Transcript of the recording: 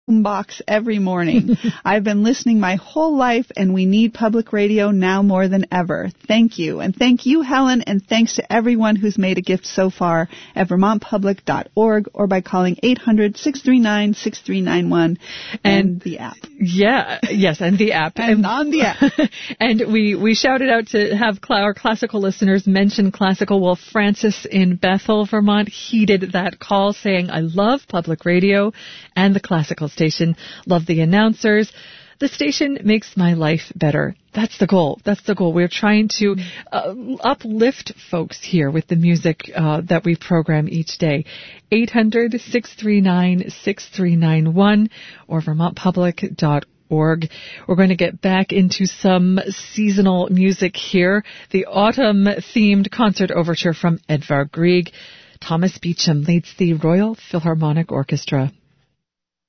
boombox every morning. I've been listening my whole life, and we need public radio now more than ever. Thank you. And thank you, Helen, and thanks to everyone who's made a gift so far at vermontpublic.org or by calling 800-639-6391 and the app. Yeah, yes, and the app. And on the app. And we shouted out to have our classical listeners mention classical. Well, Francis in Bethel, Vermont, heeded that call, saying, I love public radio and the classical station. Love the announcers. The station makes my life better. That's the goal. That's the goal. We're trying to uplift folks here with the music that we program each day. 800-639-6391 or vermontpublic.org. We're going to get back into some seasonal music here. The autumn-themed concert overture from Edvard Grieg. Thomas Beecham leads the Royal Philharmonic Orchestra.